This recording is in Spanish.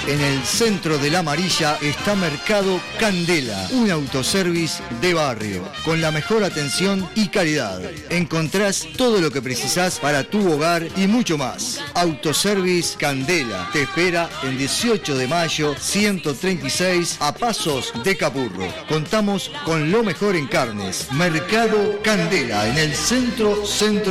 En el centro de La Amarilla está Mercado Candela, un autoservice de barrio, con la mejor atención y calidad. Encontrás todo lo que precisás para tu hogar y mucho más. Autoservice Candela te espera en 18 de mayo 136 a pasos de Capurro. Contamos con lo mejor en carnes. Mercado Candela en el centro